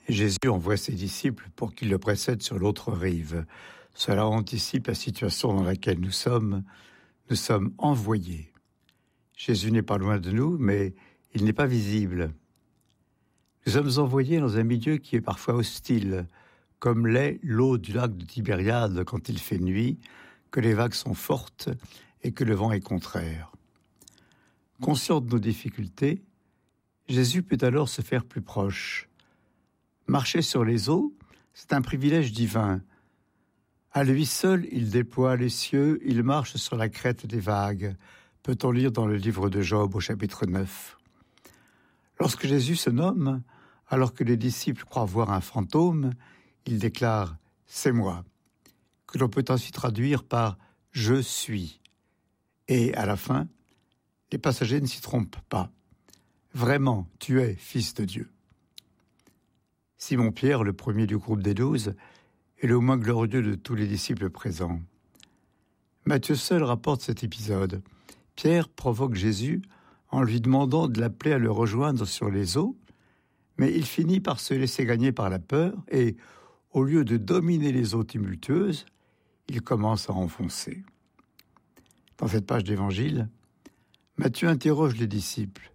Jésus envoie ses disciples pour qu'ils le précèdent sur l'autre rive. Cela anticipe la situation dans laquelle nous sommes. Nous sommes envoyés. Jésus n'est pas loin de nous, mais il n'est pas visible. Nous sommes envoyés dans un milieu qui est parfois hostile, comme l'est l'eau du lac de Tibériade quand il fait nuit, que les vagues sont fortes et que le vent est contraire. Conscient de nos difficultés, Jésus peut alors se faire plus proche. Marcher sur les eaux, c'est un privilège divin. À lui seul, il déploie les cieux, il marche sur la crête des vagues, peut-on lire dans le livre de Job au chapitre 9. Lorsque Jésus se nomme, alors que les disciples croient voir un fantôme, il déclare « C'est moi », que l'on peut ainsi traduire par « Je suis ». Et à la fin, les passagers ne s'y trompent pas. Vraiment, tu es fils de Dieu. Simon-Pierre, le premier du groupe des 12, est le moins glorieux de tous les disciples présents. Matthieu seul rapporte cet épisode. Pierre provoque Jésus en lui demandant de l'appeler à le rejoindre sur les eaux, mais il finit par se laisser gagner par la peur et, au lieu de dominer les eaux tumultueuses, il commence à enfoncer. Dans cette page d'évangile, Matthieu interroge les disciples.